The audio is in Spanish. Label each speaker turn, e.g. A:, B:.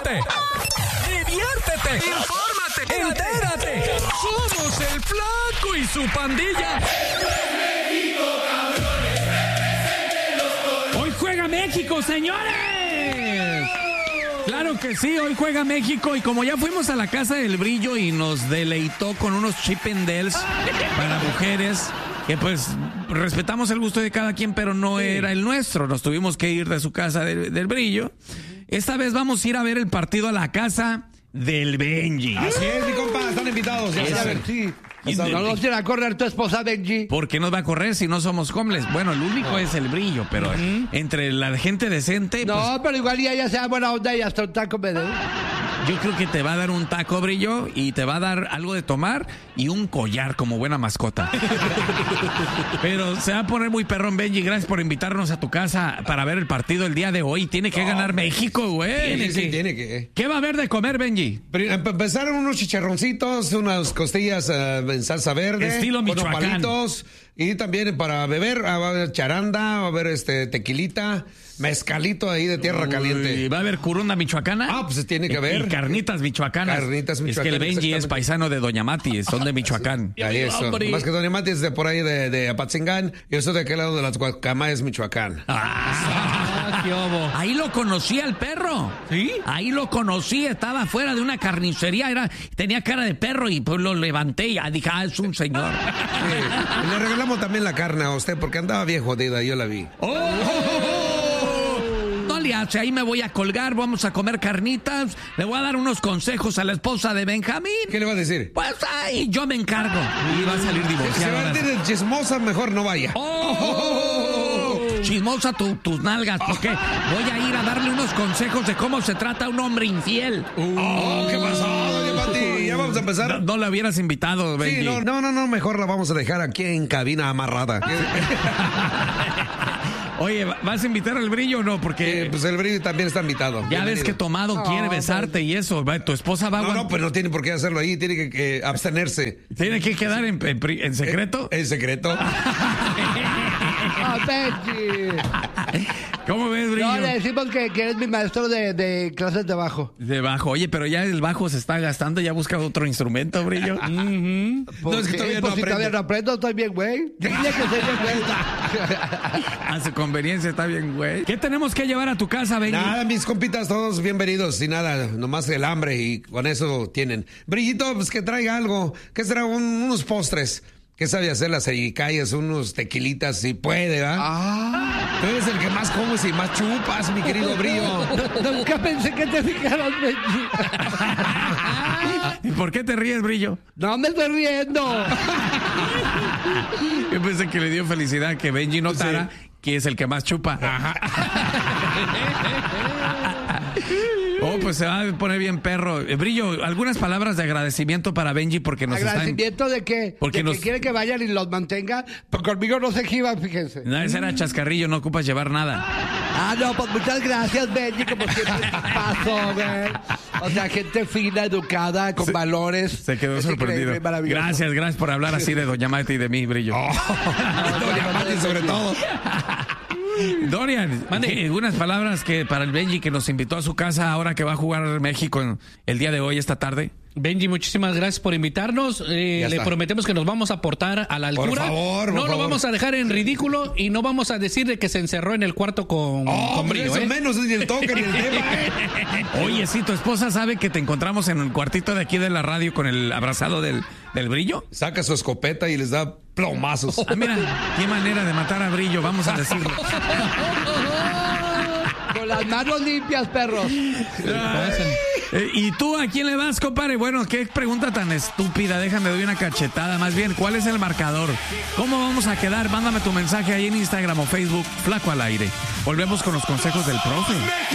A: Ríete, diviértete, infórmate, entérate. Somos el Flaco y su pandilla.
B: Hoy juega México, señores. Claro que sí, hoy juega México y como ya fuimos a la casa del Brillo y nos deleitó con unos Chip 'n Dales para mujeres, que pues respetamos el gusto de cada quien, pero no era el nuestro. Nos tuvimos que ir de su casa del Brillo. Esta vez vamos a ir a ver el partido a la casa del Benji.
C: Así es, mi compa, están invitados. Ya saben.
D: Sí. No nos irá a correr tu esposa, Benji.
B: ¿Por qué nos va a correr si no somos homeless? Bueno, el único es el Brillo, pero entre la gente decente...
D: No,
B: pues,
D: pero igual ya ella sea buena onda y hasta un taco me dé.
B: yo creo que te va a dar un taco, Brillo, y te va a dar algo de tomar y un collar como buena mascota. Pero se va a poner muy perrón, Benji. Gracias por invitarnos a tu casa para ver el partido el día de hoy. Tiene que ganar México, güey.
C: Tiene que.
B: ¿Qué va a haber de comer, Benji?
C: Para empezar, unos chicharroncitos, unas costillas en salsa verde.
B: Estilo
C: unos
B: Michoacán.
C: palitos. Y también para beber, va a haber charanda, va a haber tequilita, mezcalito ahí de tierra caliente.
B: ¿Y va a haber curunda michoacana?
C: Ah, pues tiene que haber.
B: Y carnitas michoacanas.
C: Carnitas
B: Es que el
C: michoacanas,
B: Benji es
C: exactamente.
B: paisano de Doña Mati, son de Michoacán.
C: Ahí eso.
B: Hombre.
C: Más que Doña Mati es de por ahí de Apatzingán. Yo soy de aquel lado de las Guacamayas, Michoacán.
B: ¡Qué obo! Ahí lo conocí al perro.
C: ¿Sí?
B: Ahí lo conocí, estaba fuera de una carnicería, tenía cara de perro y pues lo levanté y dije, es un señor.
C: Sí. Le regalamos también la carne a usted porque andaba bien jodida, yo la vi.
B: No le hace, ahí me voy a colgar, vamos a comer carnitas, le voy a dar unos consejos a la esposa de Benjamín.
C: ¿Qué le va a decir?
B: Pues ahí yo me encargo. Y va a salir
C: Se
B: divorciado.
C: va a
B: ahora.
C: decir chismosa, mejor no vaya.
B: Chismosa tus nalgas, porque voy a ir a darle unos consejos de cómo se trata un hombre infiel.
C: ¿Qué pasó, Doña Mati? Ya vamos a empezar.
B: No la hubieras invitado, Benji.
C: Sí, no, mejor la vamos a dejar aquí en cabina amarrada.
B: Oye, ¿vas a invitar al Brillo o no? Porque
C: Pues el Brillo también está invitado.
B: ya ves que Tomado quiere besarte y eso. Tu esposa va a
C: No, pues no tiene por qué hacerlo ahí, tiene que abstenerse.
B: ¿Tiene que quedar en secreto?
C: ¿En secreto?
D: ¡Ah, Benji!
B: ¿Cómo ves, Brillo?
D: No, le decimos que eres mi maestro de clases de bajo.
B: De bajo. Oye, pero ya el bajo se está gastando, ya busca otro instrumento, Brillo.
C: No, es que todavía no
D: Si todavía
C: aprende.
D: no aprendo, estoy bien, güey. Dile que soy bien, güey.
B: A su conveniencia está bien, güey. ¿Qué tenemos que llevar a tu casa, Benji?
C: Nada, mis compitas, todos bienvenidos y nada, nomás el hambre y con eso tienen. Brillito, pues que traiga algo, que será unos postres. ¿Qué sabe hacer las calles? Unos tequilitas, si puede, ¿verdad? Tú eres el que más comes y más chupas, mi querido Brillo.
D: Nunca pensé que te fijaras, Benji.
B: ¿Y por qué te ríes, Brillo?
D: No me estoy riendo.
B: Yo pensé que le dio felicidad que Benji notara que es el que más chupa. Oh, pues se va a poner bien perro. Brillo, algunas palabras de agradecimiento para Benji porque nos
D: ¿Agradecimiento de qué?
B: Porque
D: ¿De
B: nos-
D: que quiere que vayan y los mantenga? Pues conmigo no se jiban, fíjense.
B: No, ese era chascarrillo, no ocupas llevar nada.
D: Ah, no, pues muchas gracias, Benji, como siempre pasó, güey. O sea, gente fina, educada, con valores.
B: Se quedó
D: Es
B: sorprendido.
D: increíble, maravilloso.
B: Gracias por hablar así de Doña Mati y de mí, Brillo.
C: Doña Mati sobre todo.
B: Dorian, unas palabras que para el Benji que nos invitó a su casa ahora que va a jugar México el día de hoy, esta tarde.
E: Benji, muchísimas gracias por invitarnos. Le
C: está.
E: prometemos que nos vamos a portar a la altura.
C: Por
E: no lo
C: favor.
E: vamos a dejar en ridículo y no vamos a decir de que se encerró en el cuarto con Brillo.
C: Eso menos ni el toque ni el tema.
B: Oye, sí, tu esposa sabe que te encontramos en el cuartito de aquí de la radio con el abrazado del Brillo.
C: Saca su escopeta y les da plomazos.
B: Ah, mira, qué manera de matar a Brillo, vamos a decirlo.
D: Con las manos limpias, perros.
B: ¿Y tú a quién le vas, compadre? Bueno, qué pregunta tan estúpida. Déjame doy una cachetada. Más bien, ¿cuál es el marcador? ¿Cómo vamos a quedar? Mándame tu mensaje ahí en Instagram o Facebook, Flaco al Aire. Volvemos con los consejos del profe.